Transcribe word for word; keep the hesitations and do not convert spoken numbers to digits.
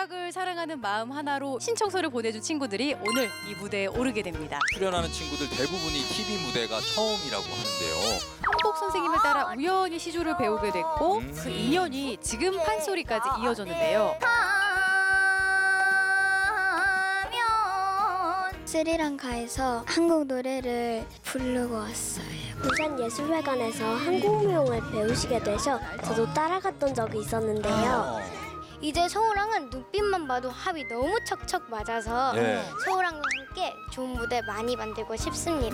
음악을 사랑하는 마음 하나로 신청서를 보내준 친구들이 오늘 이 무대에 오르게 됩니다. 출연하는 친구들 대부분이 티비 무대가 처음이라고 하는데요. 한복 선생님을 따라 우연히 시조를 배우게 됐고 음. 그 인연이 지금 판소리까지 이어졌는데요. 스리랑카에서 한국 노래를 부르고 왔어요. 부산예술회관에서 한국무용을 배우시게 되셔 저도 따라갔던 적이 있었는데요. 이제 서울랑은 눈빛만 봐도 합이 너무 척척 맞아서 예. 서울랑과 함께 좋은 무대 많이 만들고 싶습니다.